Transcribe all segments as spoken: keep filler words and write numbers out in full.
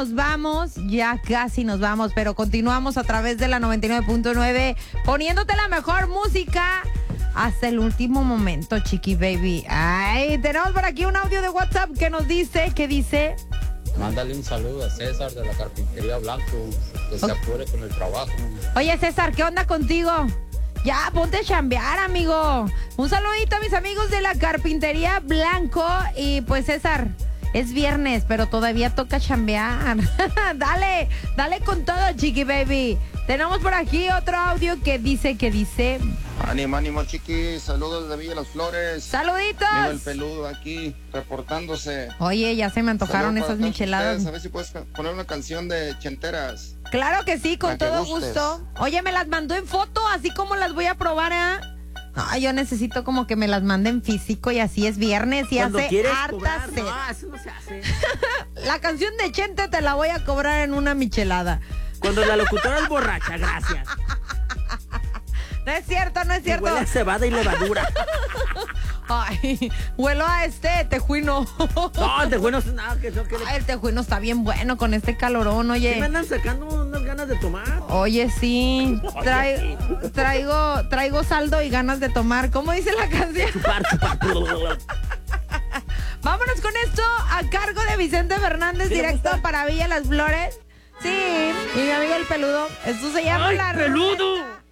nos vamos, ya casi nos vamos, pero continuamos a través de la noventa y nueve punto nueve poniéndote la mejor música hasta el último momento, Chiqui Baby. Ay, tenemos por aquí un audio de WhatsApp que nos dice, que dice... Mándale un saludo a César de la Carpintería Blanco, que se apure con el trabajo. Oye, César, ¿qué onda contigo? Ya, ponte a chambear, amigo. Un saludito a mis amigos de la Carpintería Blanco. Y pues, César, es viernes, pero todavía toca chambear. Dale, dale con todo, Chiqui Baby. Tenemos por aquí otro audio que dice, que dice... Ánimo, ánimo, Chiqui. Saludos de Villa Las Flores. ¡Saluditos! Vivo el peludo aquí, reportándose. Oye, ya se me antojaron Saludos esas para micheladas. ustedes. A ver si puedes poner una canción de Chenteras. Claro que sí, con Para que todo gustes. gusto. Oye, me las mandó en foto, así como las voy a probar, ¿eh? No, yo necesito como que me las manden físico y así es viernes y Cuando hace quieres harta cobrar, sed. no, eso no se hace. La canción de Chente te la voy a cobrar en una michelada. Cuando la locutora es borracha, gracias. No es cierto, no es Y cierto. huele a cebada y levadura. Ay, huelo a este tejuino. No, te bueno, nada, que eso que le... Ay, el tejuino está bien bueno con este calorón, oye. Sí me andan sacando unas ganas de tomar. Oye, sí. Trai- traigo, traigo saldo y ganas de tomar. ¿Cómo dice la canción? Chupar, chupar. Vámonos con esto a cargo de Vicente Fernández, ¿Sí le directo gusta? para Villa Las Flores. Sí, y mi amigo el peludo. Esto se llama ¡Ay, la peludo! ruleta.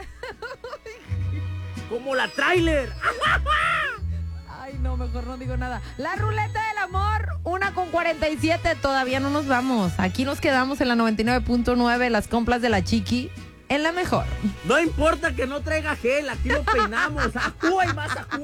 Como la tráiler. Ay, no, mejor no digo nada. La ruleta del amor, una con cuarenta y siete. Todavía no nos vamos. Aquí nos quedamos en la noventa y nueve punto nueve, las compras de la Chiqui, en la mejor. No importa que no traiga gel, aquí lo peinamos. ¡Ajúa y más ajúa!